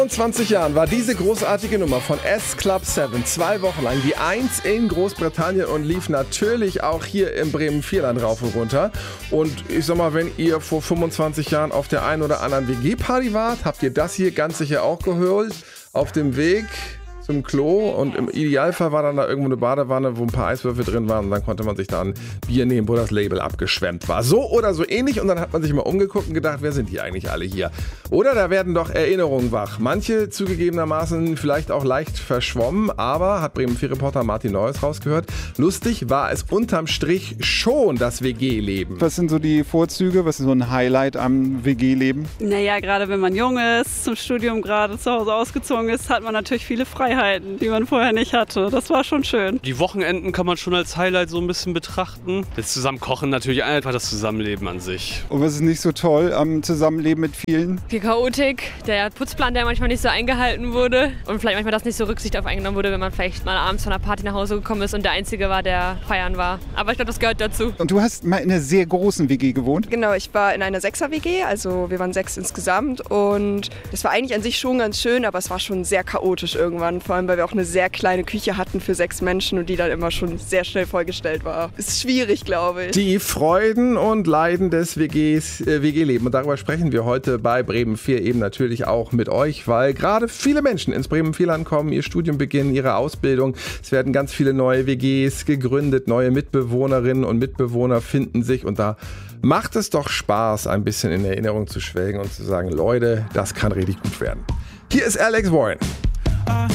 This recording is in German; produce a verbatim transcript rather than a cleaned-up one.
zwanzig Jahren war diese großartige Nummer von S Club sieben zwei Wochen lang die Eins in Großbritannien und lief natürlich auch hier im Bremen-Vierland rauf und runter. Und ich sag mal, wenn ihr vor fünfundzwanzig Jahren auf der einen oder anderen W G-Party wart, habt ihr das hier ganz sicher auch gehört. Auf dem Weg zum Klo und im Idealfall war dann da irgendwo eine Badewanne, wo ein paar Eiswürfel drin waren und dann konnte man sich da ein Bier nehmen, wo das Label abgeschwemmt war. So oder so ähnlich und dann hat man sich mal umgeguckt und gedacht, wer sind die eigentlich alle hier? Oder da werden doch Erinnerungen wach. Manche zugegebenermaßen vielleicht auch leicht verschwommen, aber, hat Bremen vier Reporter Martin Neues rausgehört, lustig war es unterm Strich schon das W G-Leben. Was sind so die Vorzüge? Was ist so ein Highlight am W G-Leben? Naja, gerade wenn man jung ist, zum Studium gerade zu Hause ausgezogen ist, hat man natürlich viele Freiheiten, die man vorher nicht hatte. Das war schon schön. Die Wochenenden kann man schon als Highlight so ein bisschen betrachten. Das Zusammenkochen natürlich einfach das Zusammenleben an sich. Und was ist nicht so toll am Zusammenleben mit vielen? Die Chaotik, der Putzplan, der manchmal nicht so eingehalten wurde und vielleicht manchmal das nicht so Rücksicht auf eingenommen wurde, wenn man vielleicht mal abends von einer Party nach Hause gekommen ist und der Einzige war, der feiern war. Aber ich glaube, das gehört dazu. Und du hast mal in einer sehr großen W G gewohnt? Genau, ich war in einer Sechser-W G, also wir waren sechs insgesamt und das war eigentlich an sich schon ganz schön, aber es war schon sehr chaotisch irgendwann, vor allem weil wir auch eine sehr kleine Küche hatten für sechs Menschen und die dann immer schon sehr schnell vollgestellt war. Ist schwierig, glaube ich. Die Freuden und Leiden des W Gs, äh, W G-Leben. Und darüber sprechen wir heute bei Bremen vier eben natürlich auch mit euch, weil gerade viele Menschen ins Bremen-Vierland kommen, ihr Studium beginnen, ihre Ausbildung. Es werden ganz viele neue W Gs gegründet, neue Mitbewohnerinnen und Mitbewohner finden sich und da macht es doch Spaß, ein bisschen in Erinnerung zu schwelgen und zu sagen, Leute, das kann richtig gut werden. Hier ist Alex Warren.